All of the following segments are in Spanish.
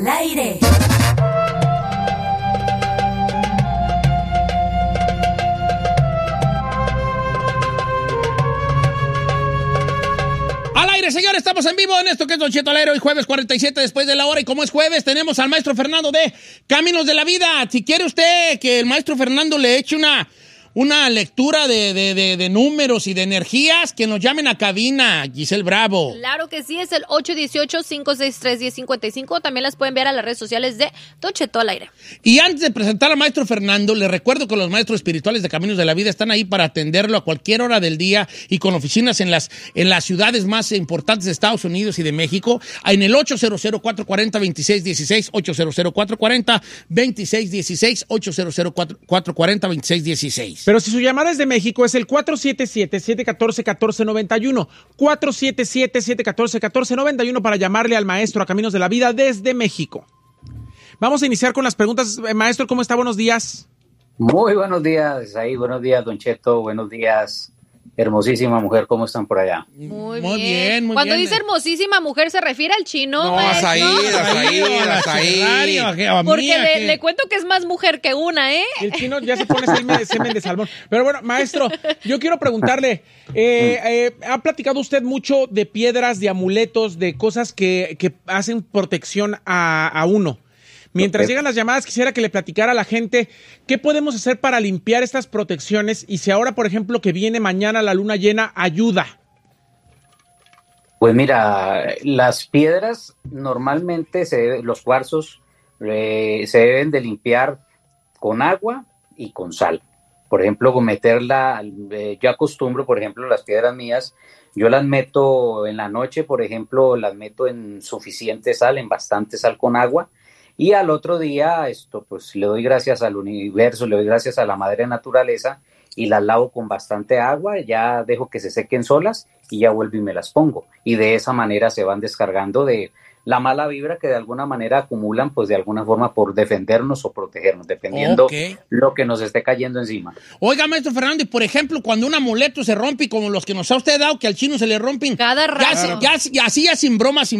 Al aire. Al aire, señores, estamos en vivo en esto que es Don Cheto al aire, hoy jueves 47 después de la hora, y como es jueves, tenemos al maestro Fernando de Caminos de la Vida. Si quiere usted que el maestro Fernando le eche una lectura de números y de energías, que nos llamen a cabina, Giselle Bravo. Claro que sí, es el 818-563-1055. También las pueden ver a las redes sociales de Don Cheto al aire. Y antes de presentar al maestro Fernando, les recuerdo que los maestros espirituales de Caminos de la Vida están ahí para atenderlo a cualquier hora del día y con oficinas en las ciudades más importantes de Estados Unidos y de México, en el 800-440-2616, 800-440-2616, 800-440-2616. Pero si su llamada es de México, es el 477-714-1491. 477-714-1491 para llamarle al maestro a Caminos de la Vida desde México. Vamos a iniciar con las preguntas. Maestro, ¿cómo está? Buenos días. Muy buenos días, ahí. Buenos días, Don Cheto. Buenos días, hermosísima mujer. ¿Cómo están por allá? Muy bien. Cuando dice hermosísima mujer, ¿se refiere al chino? No, hasta ahí. Porque le cuento que es más mujer que una, ¿eh? El chino ya se pone semen de salmón. Pero bueno, maestro, yo quiero preguntarle, ha platicado usted mucho de piedras, de amuletos, de cosas que hacen protección a uno. Mientras llegan las llamadas, quisiera que le platicara a la gente qué podemos hacer para limpiar estas protecciones y si ahora, por ejemplo, que viene mañana la luna llena, ayuda. Pues mira, las piedras normalmente, los cuarzos se deben de limpiar con agua y con sal. Por ejemplo, yo acostumbro, por ejemplo, las piedras mías, yo las meto en la noche, por ejemplo, las meto en suficiente sal, en bastante sal con agua. Y al otro día, pues le doy gracias al universo, le doy gracias a la madre naturaleza y las lavo con bastante agua, ya dejo que se sequen solas y ya vuelvo y me las pongo. Y de esa manera se van descargando de la mala vibra que de alguna manera acumulan, pues de alguna forma por defendernos o protegernos, dependiendo lo que nos esté cayendo encima. Oiga, maestro Fernando, y por ejemplo, cuando un amuleto se rompe, como los que nos ha usted dado, que al chino se le rompen. Cada rato. Ya sin bromas.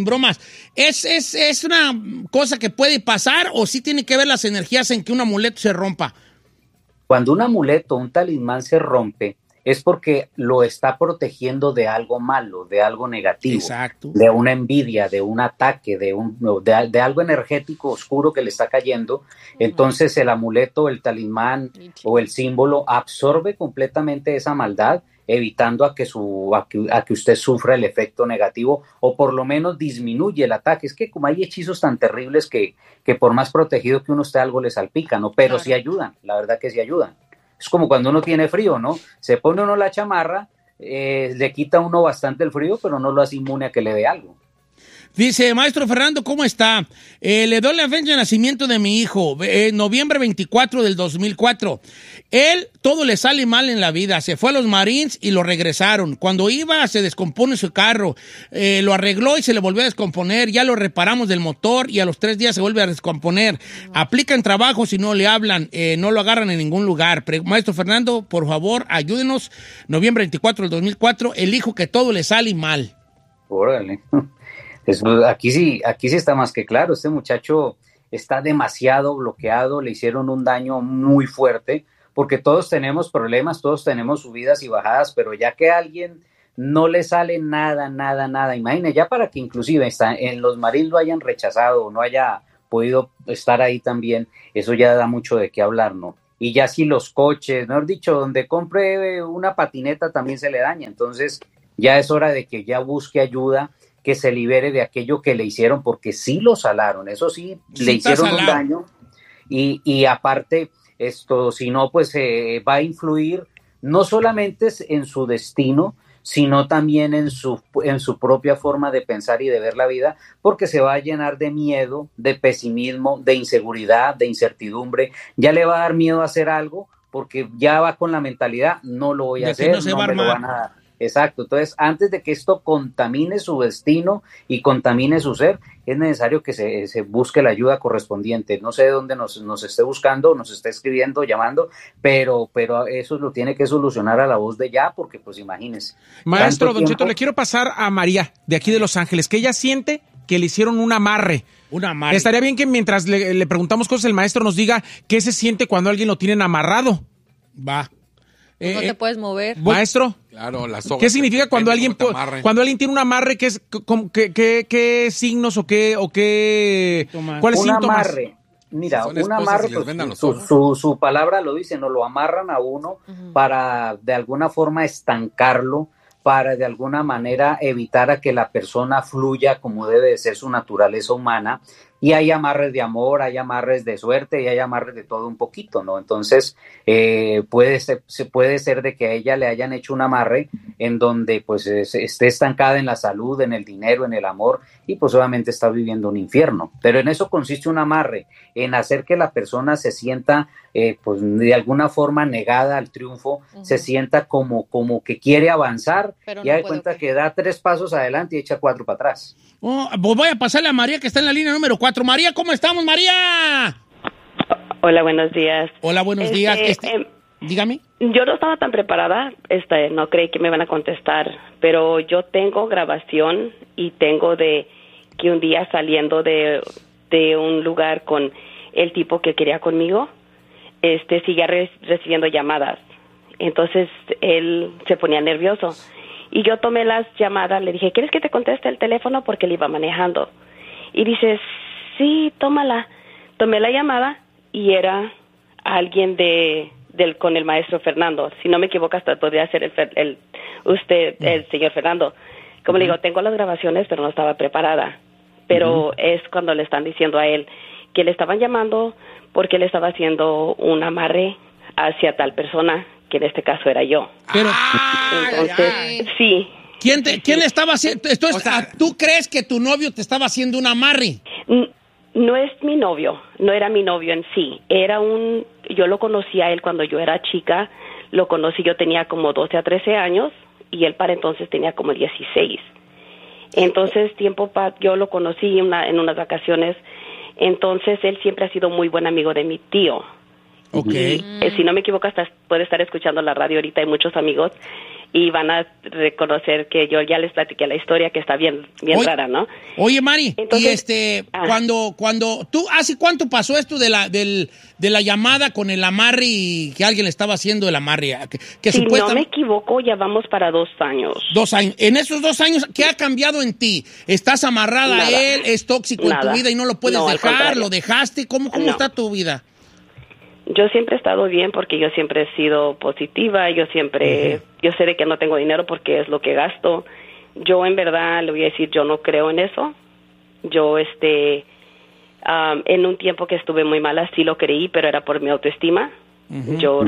¿Es una cosa que puede pasar o sí tiene que ver las energías en que un amuleto se rompa? Cuando un amuleto, un talismán se rompe, es porque lo está protegiendo de algo malo, de algo negativo. Exacto. De una envidia, de un ataque, de algo energético oscuro que le está cayendo. Entonces el amuleto, el talismán o el símbolo absorbe completamente esa maldad, evitando a que usted sufra el efecto negativo o por lo menos disminuye el ataque. Es que como hay hechizos tan terribles que por más protegido que uno esté, algo le salpica, ¿no? Pero sí ayudan, la verdad que sí ayudan. Es como cuando uno tiene frío, ¿no? Se pone uno la chamarra, le quita a uno bastante el frío, pero no lo hace inmune a que le dé algo. Dice, maestro Fernando, ¿cómo está? Le doy la fecha de nacimiento de mi hijo, noviembre 24 del 2004. Él, todo le sale mal en la vida. Se fue a los Marines y lo regresaron. Cuando iba, se descompone su carro. Lo arregló y se le volvió a descomponer. Ya lo reparamos del motor y a los 3 días se vuelve a descomponer. Aplica en trabajo si no le hablan. No lo agarran en ningún lugar. Maestro Fernando, por favor, ayúdenos. Noviembre 24 del 2004. El hijo que todo le sale mal. Órale. Aquí sí está más que claro. Este muchacho está demasiado bloqueado, le hicieron un daño muy fuerte, porque todos tenemos problemas, todos tenemos subidas y bajadas, pero ya que a alguien no le sale nada, imagine, ya para que inclusive en los Marines lo hayan rechazado o no haya podido estar ahí también, eso ya da mucho de qué hablar, ¿no? Y ya si los coches, mejor dicho, donde compre una patineta también se le daña, entonces ya es hora de que ya busque ayuda, que se libere de aquello que le hicieron, porque sí lo salaron, eso sí, le hicieron un daño, y aparte, si no, pues va a influir no solamente en su destino, sino también en su propia forma de pensar y de ver la vida, porque se va a llenar de miedo, de pesimismo, de inseguridad, de incertidumbre, ya le va a dar miedo a hacer algo, porque ya va con la mentalidad, no lo voy a hacer, no me lo van a dar. Exacto, entonces antes de que esto contamine su destino y contamine su ser, es necesario que se busque la ayuda correspondiente. No sé de dónde nos esté buscando, nos esté escribiendo, llamando, pero eso lo tiene que solucionar a la voz de ya, porque pues imagínense. Maestro Don Cheto, le quiero pasar a María, de aquí de Los Ángeles, que ella siente que le hicieron un amarre. Un amarre. Estaría bien que mientras le preguntamos cosas, el maestro nos diga qué se siente cuando alguien lo tienen amarrado. Va. No te puedes mover. Maestro. Claro, la soga. ¿Qué significa cuando alguien tiene un amarre? ¿Qué signos o qué cuáles un síntomas? Amarre. Mira, un amarre, pues, su palabra lo dice, no lo amarran a uno para de alguna forma estancarlo, para de alguna manera evitar a que la persona fluya como debe de ser su naturaleza humana. Y hay amarres de amor, hay amarres de suerte y hay amarres de todo un poquito, ¿no? Entonces, puede ser de que a ella le hayan hecho un amarre en donde pues esté estancada en la salud, en el dinero, en el amor y pues obviamente está viviendo un infierno. Pero en eso consiste un amarre, en hacer que la persona se sienta pues de alguna forma negada al triunfo, se sienta como que quiere avanzar y da cuenta que da 3 pasos adelante y echa 4 para atrás. Pues voy a pasarle a María que está en la línea número 4. María, ¿cómo estamos, María? Hola, buenos días. Hola, buenos días. Dígame. Yo no estaba tan preparada, no creí que me iban a contestar, pero yo tengo grabación y tengo de que un día saliendo de un lugar con el tipo que quería conmigo, seguía recibiendo llamadas. Entonces él se ponía nervioso. Y yo tomé las llamadas, le dije, ¿quieres que te conteste el teléfono? Porque él iba manejando. Y dice, sí, tómala. Tomé la llamada y era alguien con el maestro Fernando. Si no me equivoco, hasta podría ser el señor Fernando. Como le digo, tengo las grabaciones, pero no estaba preparada. Pero es cuando le están diciendo a él que le estaban llamando porque le estaba haciendo un amarre hacia tal persona, que en este caso era yo. Pero, entonces, sí. ¿Quién le estaba haciendo? ¿Tú crees que tu novio te estaba haciendo un amarre? No es mi novio, no era mi novio en sí. Yo lo conocí a él cuando yo era chica, lo conocí, yo tenía como 12 a 13 años y él para entonces tenía como 16. Entonces, yo lo conocí en unas vacaciones, entonces él siempre ha sido muy buen amigo de mi tío. Okay. Y, si no me equivoco, hasta puede estar escuchando la radio ahorita, hay muchos amigos y van a reconocer que yo ya les platiqué la historia, que está bien rara, ¿no? Oye, Mari, entonces, y cuando tú, ¿hace cuánto pasó esto de la llamada con el amarre y que alguien le estaba haciendo el amarre? Si no me equivoco, ya vamos para 2 años. 2 años. En esos 2 años, ¿qué ha cambiado en ti? ¿Estás amarrada a él? ¿Es tóxico en tu vida y no lo puedes dejar? ¿Lo dejaste? ¿Cómo está tu vida? Yo siempre he estado bien porque yo siempre he sido positiva, yo sé de que no tengo dinero porque es lo que gasto. Yo en verdad le voy a decir, yo no creo en eso. Yo en un tiempo que estuve muy mala sí lo creí, pero era por mi autoestima. Yo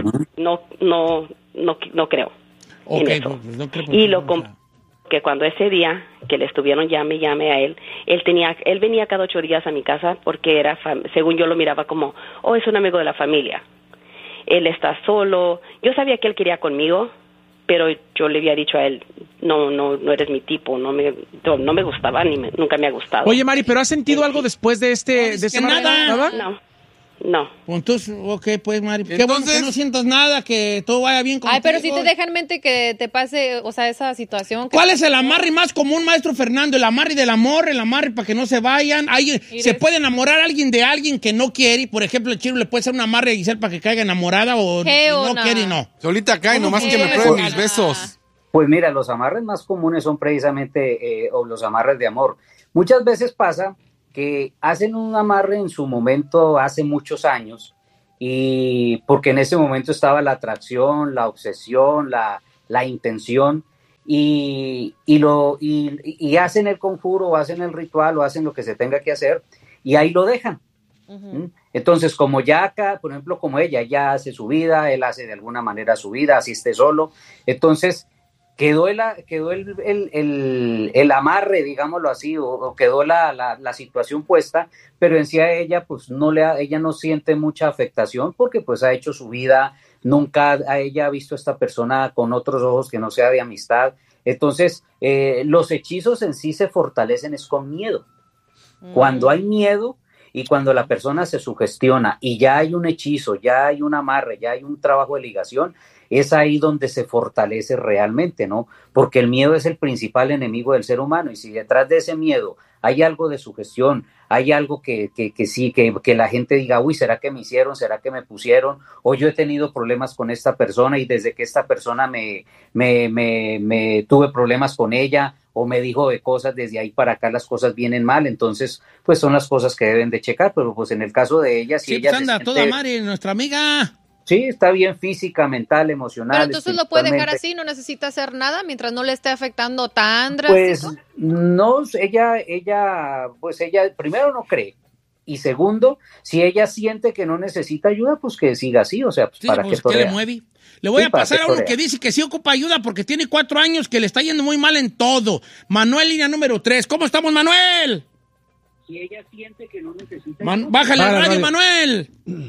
no creo en eso. Pues no creo y que cuando ese día que le estuvieron llame a él venía cada 8 días a mi casa porque era, según yo lo miraba como, es un amigo de la familia. Él está solo. Yo sabía que él quería conmigo, pero yo le había dicho a él, no eres mi tipo, no me gustaba, nunca me ha gustado. Oye, Mari, ¿pero has sentido algo después de nada? No. Entonces, pues, Mari, qué bueno que no sientas nada, que todo vaya bien contigo. Ay, pero si te deja en mente que te pase, esa situación. ¿Cuál es el amarre más común, maestro Fernando? El amarre del amor, el amarre para que no se vayan. ¿Se puede enamorar a alguien de alguien que no quiere? Por ejemplo, el Chiro le puede hacer un amarre a Giselle para que caiga enamorada o no quiere y no. Solita cae, nomás que me pruebe mis besos. Pues mira, los amarres más comunes son precisamente los amarres de amor. Muchas veces pasa que hacen un amarre en su momento hace muchos años y porque en ese momento estaba la atracción, la obsesión, la intención y hacen el conjuro o hacen el ritual o hacen lo que se tenga que hacer y ahí lo dejan. Entonces, como ya acá, por ejemplo, como ella hace su vida, él hace de alguna manera su vida, así esté solo, entonces quedó el amarre, digámoslo así, o quedó la situación puesta, pero en sí a ella, pues ella no siente mucha afectación porque pues ha hecho su vida, nunca a ella ha visto a esta persona con otros ojos que no sea de amistad. Entonces, los hechizos en sí se fortalecen es con miedo. Cuando hay miedo y cuando la persona se sugestiona y ya hay un hechizo, ya hay un amarre, ya hay un trabajo de ligación, es ahí donde se fortalece realmente, ¿no? Porque el miedo es el principal enemigo del ser humano, y si detrás de ese miedo hay algo de sugestión, hay algo que la gente diga, uy, ¿será que me hicieron? ¿Será que me pusieron? O yo he tenido problemas con esta persona y desde que esta persona me tuve problemas con ella o me dijo de cosas, desde ahí para acá las cosas vienen mal, entonces pues son las cosas que deben de checar, pero pues en el caso de ella, si ella pues anda toda madre, nuestra amiga. Sí, está bien física, mental, emocional. Pero entonces lo puede dejar así, no necesita hacer nada mientras no le esté afectando tan drástico. Pues no, ella primero no cree. Y segundo, si ella siente que no necesita ayuda, pues que siga así, o sea, pues sí, para pues que torea. Le mueve. Le voy a pasar a uno que dice que sí ocupa ayuda porque tiene 4 años que le está yendo muy mal en todo. Manuel, línea número 3. ¿Cómo estamos, Manuel? Si ella siente que no necesita ayuda. Bájale al radio, Manuel.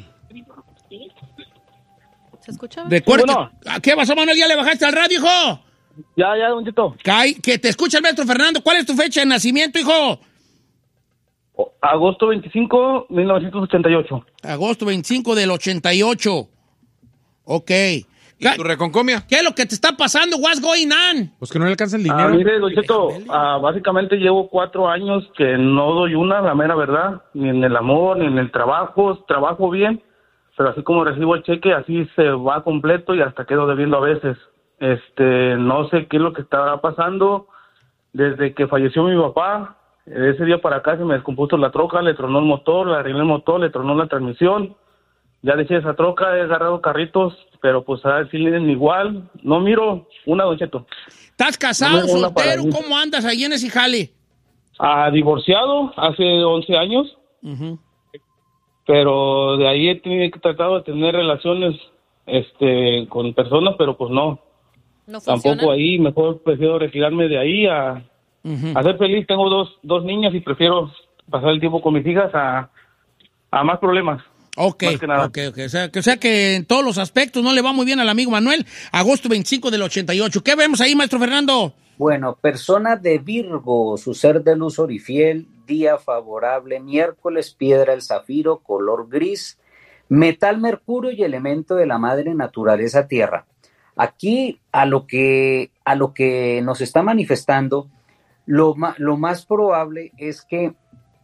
¿Se escucha? Recuerda. ¿Qué pasó, Manuel? ¿Ya le bajaste al radio, hijo? Ya, don Cheto. Que te escucha el maestro Fernando. ¿Cuál es tu fecha de nacimiento, hijo? Agosto 25, 1988. Agosto 25 del 88. Ok. ¿Y tu reconcomia? ¿Qué es lo que te está pasando? What's going on? Pues que no le alcanza el dinero. Mire, don Cheto, básicamente llevo 4 años que no doy una, la mera verdad, ni en el amor, ni en el trabajo. Trabajo bien, pero así como recibo el cheque, así se va completo y hasta quedo debiendo a veces. No sé qué es lo que estará pasando. Desde que falleció mi papá, ese día para acá se me descompuso la troca, le tronó el motor, le arreglé el motor, le tronó la transmisión. Ya dejé esa troca, he agarrado carritos, pero pues a ver si vienen igual. No miro una, don Cheto. ¿Estás casado, soltero? ¿Cómo andas ahí en ese jale? Divorciado hace 11 años. Uh-huh. Pero de ahí he tratado de tener relaciones con personas, pero pues no. ¿No funciona? Tampoco ahí, mejor prefiero retirarme de ahí a ser feliz. Tengo dos niñas y prefiero pasar el tiempo con mis hijas a más problemas. Ok. O sea que en todos los aspectos no le va muy bien al amigo Manuel. Agosto 25 del 88. ¿Qué vemos ahí, maestro Fernando? Bueno, persona de Virgo, su ser de luz orifiel, día favorable, miércoles, piedra el zafiro, color gris, metal mercurio y elemento de la madre naturaleza tierra. Aquí a lo que nos está manifestando, lo más probable es que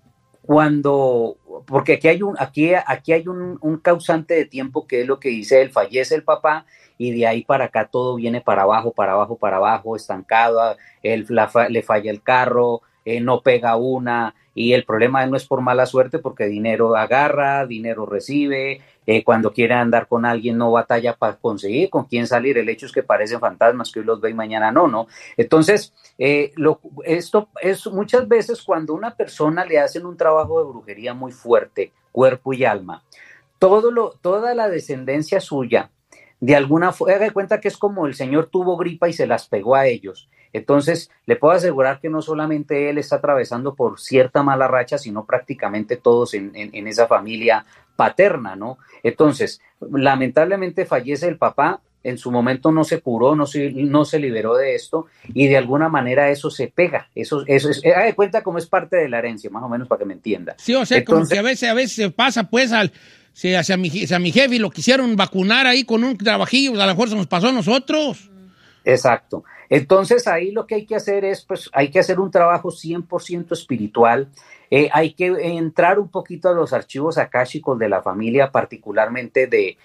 porque aquí hay un causante de tiempo que es lo que dice él, fallece el papá y de ahí para acá todo viene para abajo, estancado, le falla el carro, no pega una, y el problema no es por mala suerte porque dinero agarra, dinero recibe, cuando quiere andar con alguien no batalla para conseguir con quién salir, el hecho es que parecen fantasmas que hoy los ve y mañana no. Entonces, esto es muchas veces cuando una persona le hacen un trabajo de brujería muy fuerte, cuerpo y alma, toda la descendencia suya, de alguna forma, haga de cuenta que es como el señor tuvo gripa y se las pegó a ellos. Entonces, le puedo asegurar que no solamente él está atravesando por cierta mala racha, sino prácticamente todos en esa familia paterna, ¿no? Entonces, lamentablemente fallece el papá, en su momento no se curó, no se liberó de esto, y de alguna manera eso se pega. Eso es, haga de cuenta como es parte de la herencia, más o menos para que me entienda. Sí, o sea, entonces, como que a veces se pasa pues hacia mi jefe lo quisieron vacunar ahí con un trabajillo, a lo mejor se nos pasó a nosotros. Exacto. Entonces ahí lo que hay que hacer es, pues hay que hacer un trabajo 100% espiritual, hay que entrar un poquito a los archivos akáshicos de la familia, particularmente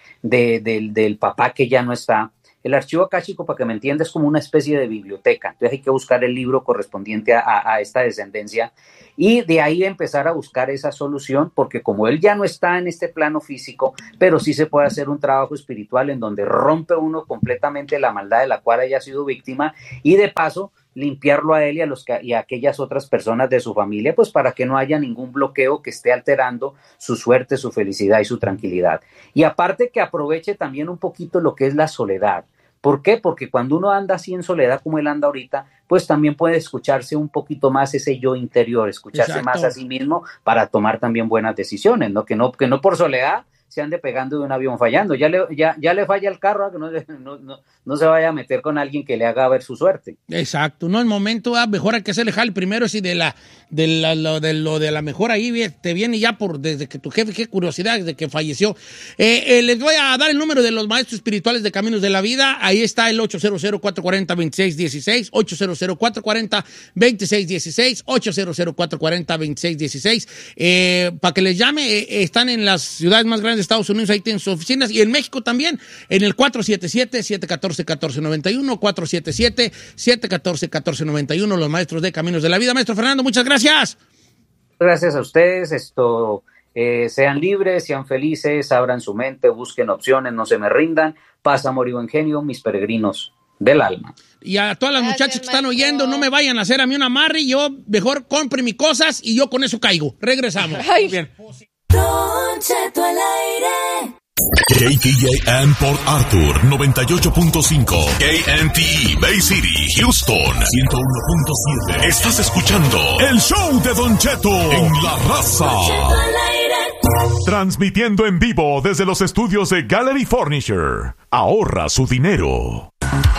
del papá que ya no está. El archivo akáshico, para que me entiendas, es como una especie de biblioteca. Entonces hay que buscar el libro correspondiente a esta descendencia y de ahí empezar a buscar esa solución, porque como él ya no está en este plano físico, pero sí se puede hacer un trabajo espiritual en donde rompe uno completamente la maldad de la cual haya sido víctima y de paso limpiarlo a él y a aquellas otras personas de su familia, pues para que no haya ningún bloqueo que esté alterando su suerte, su felicidad y su tranquilidad. Y aparte que aproveche también un poquito lo que es la soledad. ¿Por qué? Porque cuando uno anda así en soledad como él anda ahorita, pues también puede escucharse un poquito más ese yo interior, escucharse más a sí mismo para tomar también buenas decisiones, ¿no? Que no por soledad, se ande pegando de un avión fallando. Ya le falla el carro, que no se vaya a meter con alguien que le haga ver su suerte. Exacto, no, el momento mejor hay que hacerle jale primero, si de la mejor ahí te viene ya desde que tu jefe, qué curiosidad, desde que falleció. Les voy a dar el número de los maestros espirituales de Caminos de la Vida. Ahí está el 800-440-2616, 800-440-2616, 800-440-2616. Para que les llame, están en las ciudades más grandes de Estados Unidos, ahí tienen sus oficinas, y en México también, en el 477-714-1491, 477-714-1491, los maestros de Caminos de la Vida. Maestro Fernando, muchas gracias. Gracias a ustedes, sean libres, sean felices, abran su mente, busquen opciones, no se me rindan, paz, amor y buen genio, mis peregrinos del alma. Y a todas las muchachas que están oyendo, no me vayan a hacer a mí un amarre, yo mejor compre mis cosas y yo con eso caigo. Regresamos. Ay. Bien. Don Cheto al aire. KTAN Port Arthur 98.5, KNTE Bay City, Houston 101.7. Estás escuchando el show de Don Cheto en La Raza. Transmitiendo en vivo desde los estudios de Gallery Furniture. Ahorra su dinero.